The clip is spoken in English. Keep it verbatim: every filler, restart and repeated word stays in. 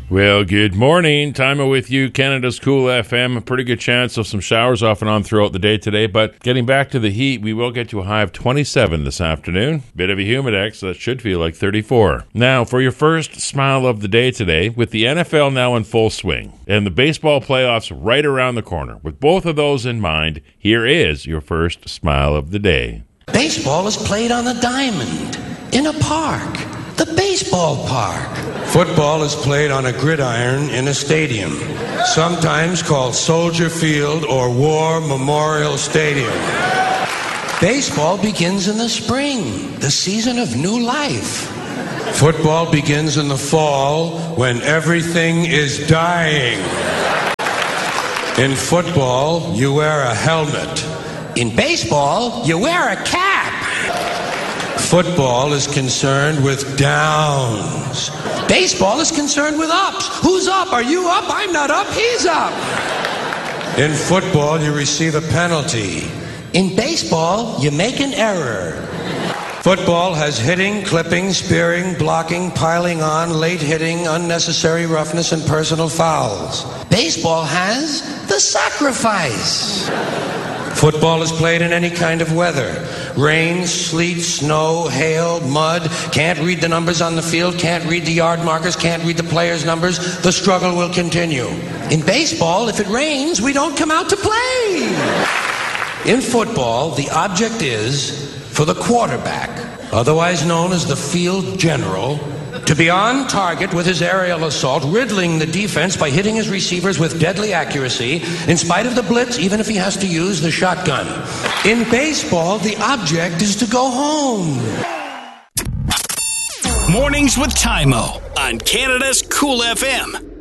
Well, good morning. Time with you, Canada's Cool F M. A pretty good chance of some showers off and on throughout the day today, but getting back to the heat, we will get to a high of twenty-seven this afternoon. Bit of a humidex, so that should feel like thirty-four. Now, for your first smile of the day today, with the N F L now in full swing and the baseball playoffs right around the corner, with both of those in mind, here is your first smile of the day. Baseball is played on the diamond, in a park, the baseball park. Football is played on a gridiron in a stadium, sometimes called Soldier Field or War Memorial Stadium. Baseball begins in the spring, the season of new life. Football begins in the fall when everything is dying. In football, you wear a helmet. In baseball, you wear a cap. Football is concerned with downs. Baseball is concerned with ups. Who's up? Are you up? I'm not up. He's up. In football, you receive a penalty. In baseball, you make an error. Football has hitting, clipping, spearing, blocking, piling on, late hitting, unnecessary roughness, and personal fouls. Baseball has the sacrifice. Football is played in any kind of weather. Rain, sleet, snow, hail, mud. Can't read the numbers on the field, can't read the yard markers, can't read the players' numbers. The struggle will continue. In baseball, if it rains, we don't come out to play. In football, the object is for the quarterback, otherwise known as the field general, to be on target with his aerial assault, riddling the defense by hitting his receivers with deadly accuracy, in spite of the blitz, even if he has to use the shotgun. In baseball, the object is to go home. Mornings with Tymo on Canada's Cool F M.